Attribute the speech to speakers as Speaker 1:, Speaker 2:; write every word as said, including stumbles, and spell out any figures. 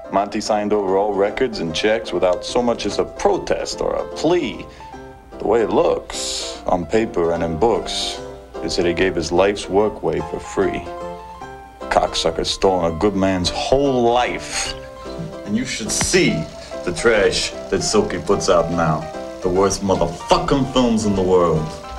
Speaker 1: Monty signed over all records and checks without so much as a protest or a plea. The way it looks, on paper and in books, is that he gave his life's work away for free. Cocksucker's stolen a good man's whole life. And you should see the trash that Silky puts out now. The worst motherfucking films in the world.